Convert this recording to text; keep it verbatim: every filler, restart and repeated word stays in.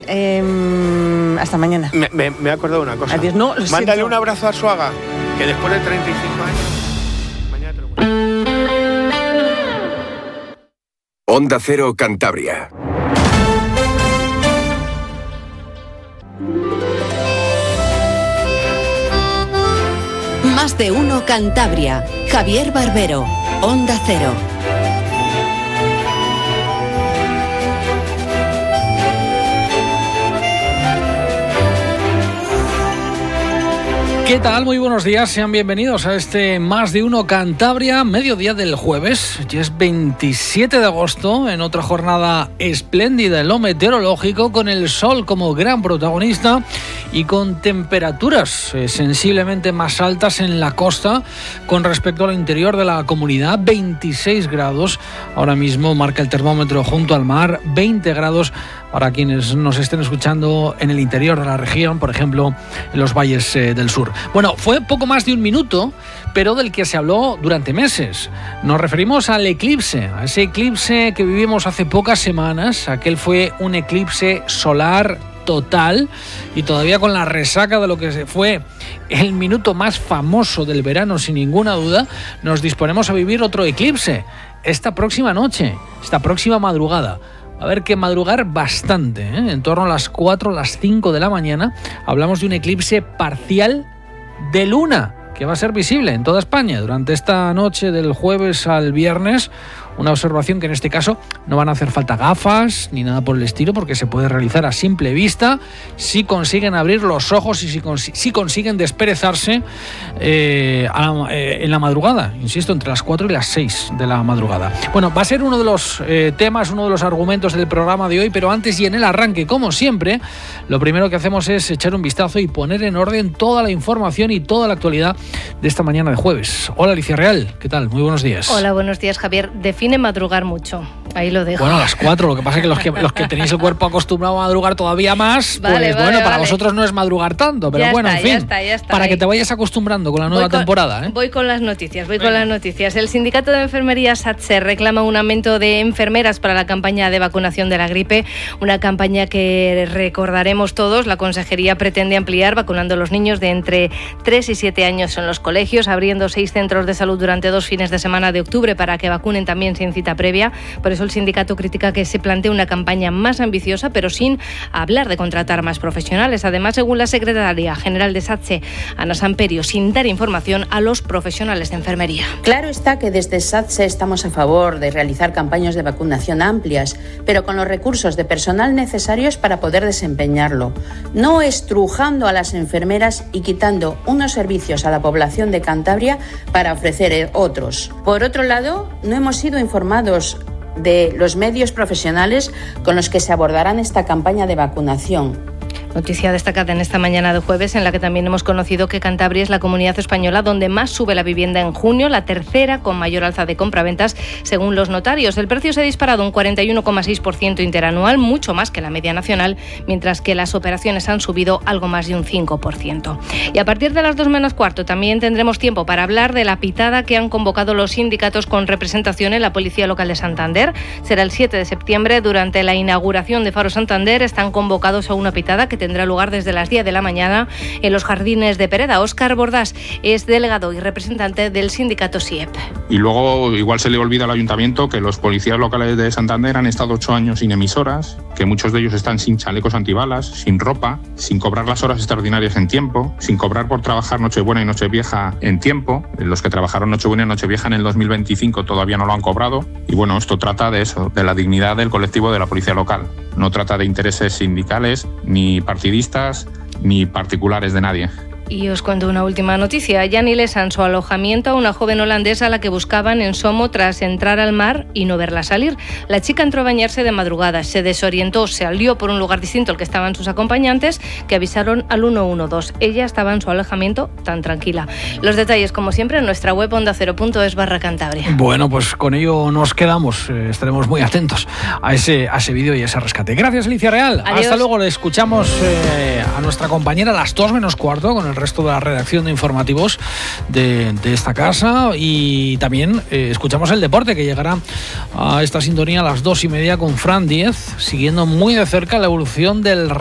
Eh, hasta mañana. Me, me, me he acordado de una cosa. Adiós, no, lo Mándale siento. un abrazo a Arzuaga, que después de treinta y cinco años... Mañana te lo cuento. Onda Cero Cantabria. Más de uno Cantabria. Javier Barbero, Onda Cero. ¿Qué tal? Muy buenos días, sean bienvenidos a este Más de Uno Cantabria, mediodía del jueves, ya es veintisiete de agosto, en otra jornada espléndida en lo meteorológico, con el sol como gran protagonista y con temperaturas eh, sensiblemente más altas en la costa con respecto al interior de la comunidad, veintiséis grados, ahora mismo marca el termómetro junto al mar, veinte grados para quienes nos estén escuchando en el interior de la región, por ejemplo, en los valles eh, del sur. Bueno, fue poco más de un minuto, pero del que se habló durante meses. Nos referimos al eclipse, a ese eclipse que vivimos hace pocas semanas. Aquel fue un eclipse solar total y todavía con la resaca de lo que fue el minuto más famoso del verano, sin ninguna duda, nos disponemos a vivir otro eclipse esta próxima noche, esta próxima madrugada. Va a haber que madrugar bastante, ¿eh? En torno a las cuatro, las cinco de la mañana. Hablamos de un eclipse parcial de luna que va a ser visible en toda España durante esta noche del jueves al viernes. Una observación que en este caso no van a hacer falta gafas ni nada por el estilo, porque se puede realizar a simple vista si consiguen abrir los ojos y si, cons- si consiguen desperezarse eh, a la, eh, en la madrugada, insisto, entre las cuatro y las seis de la madrugada. Bueno, va a ser uno de los eh, temas, uno de los argumentos del programa de hoy, pero antes y en el arranque, como siempre, lo primero que hacemos es echar un vistazo y poner en orden toda la información y toda la actualidad de esta mañana de jueves. Hola, Alicia Real, ¿qué tal? Muy buenos días. Hola, buenos días, Javier. Define madrugar mucho. Ahí lo dejo. Bueno, a las cuatro, lo que pasa es que los que, los que tenéis el cuerpo acostumbrado a madrugar todavía más, Vale, pues vale, bueno, para vale. vosotros no es madrugar tanto, pero Ya bueno, está, en fin, ya está, ya está, para ahí. que te vayas acostumbrando con la nueva Voy con- temporada, ¿eh? Voy con las noticias, voy con las noticias. El Sindicato de Enfermería SATSE reclama un aumento de enfermeras para la campaña de vacunación de la gripe, una campaña que recordaremos todos. La Consejería pretende ampliar vacunando a los niños de entre tres y siete años en los colegios, abriendo seis centros de salud durante dos fines de semana de octubre para que vacunen también sin cita previa. Por eso el sindicato critica que se plantee una campaña más ambiciosa, pero sin hablar de contratar más profesionales. Además, según la secretaria general de SATSE, Ana Samperio, sin dar información a los profesionales de enfermería. Claro está que desde SATSE estamos a favor de realizar campañas de vacunación amplias, pero con los recursos de personal necesarios para poder desempeñarlo, no estrujando a las enfermeras y quitando unos servicios a la población de Cantabria para ofrecer otros. Por otro lado, no hemos sido informados de los medios profesionales con los que se abordarán esta campaña de vacunación. Noticia destacada en esta mañana de jueves, en la que también hemos conocido que Cantabria es la comunidad española donde más sube la vivienda en junio, la tercera con mayor alza de compraventas según los notarios. El precio se ha disparado un cuarenta y uno coma seis por ciento interanual, mucho más que la media nacional, mientras que las operaciones han subido algo más de un cinco por ciento. Y a partir de las dos menos cuarto también tendremos tiempo para hablar de la pitada que han convocado los sindicatos con representación en la Policía Local de Santander. Será el siete de septiembre, durante la inauguración de Faro Santander. Están convocados a una pitada que tendrá lugar desde las diez de la mañana en los jardines de Pereda. Óscar Bordás es delegado y representante del sindicato S I E P. Y luego igual se le olvida al ayuntamiento que los policías locales de Santander han estado ocho años sin emisoras, que muchos de ellos están sin chalecos antibalas, sin ropa, sin cobrar las horas extraordinarias en tiempo, sin cobrar por trabajar Nochebuena y Nochevieja en tiempo. Los que trabajaron Nochebuena y Nochevieja en el dos mil veinticinco todavía no lo han cobrado. Y bueno, esto trata de eso, de la dignidad del colectivo de la policía local. No trata de intereses sindicales, ni partidistas, ni particulares de nadie. Y os cuento una última noticia. Ya ni le san su alojamiento a una joven holandesa a la que buscaban en Somo tras entrar al mar y no verla salir. La chica entró a bañarse de madrugada, se desorientó, se alió por un lugar distinto al que estaban sus acompañantes, que avisaron al uno uno dos. Ella estaba en su alojamiento tan tranquila. Los detalles, como siempre, en nuestra web onda cero punto es barra Cantabria. Bueno, pues con ello nos quedamos. Eh, estaremos muy atentos a ese, a ese vídeo y a ese rescate. Gracias, Alicia Real. Adiós. Hasta luego. Le escuchamos eh, a nuestra compañera a las dos menos cuarto con el resto de la redacción de informativos de, de esta casa, y también eh, escuchamos el deporte, que llegará a esta sintonía a las dos y media con Fran Diez, siguiendo muy de cerca la evolución del